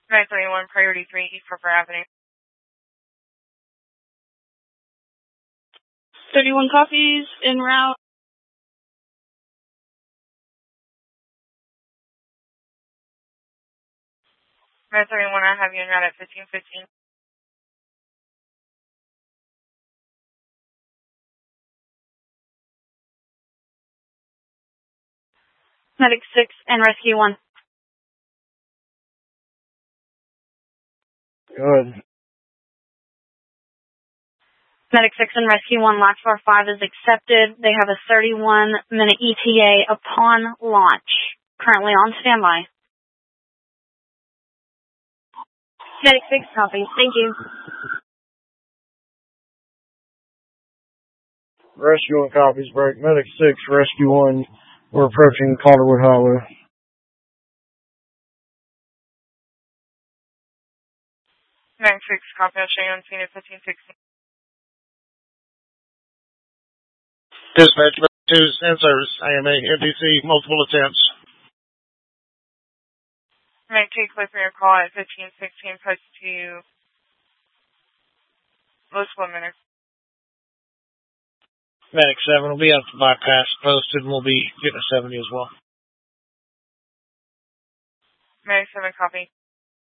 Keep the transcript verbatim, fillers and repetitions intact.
nine thirty-one, Priority three, East Harper Avenue. thirty-one copies, en route. nine thirty-one, I have you en route at fifteen fifteen. Medic six and Rescue one. Good. Medic six and Rescue one, Latch bar five is accepted. They have a thirty-one minute E T A upon launch. Currently on standby. Medic six, copy. Thank you. Rescue one copies, break. Medic six, Rescue one. We're approaching Calderwood Hollow. nine six, copy. I'll show you on scene at fifteen sixteen. Dispatch two, stand service, I M A, N T C, multiple attempts. Medic two, clear for your call at fifteen sixteen, post to Los Women. Medic seven will be up to bypass posted, and we'll be getting a seventy as well. Medic seven, copy.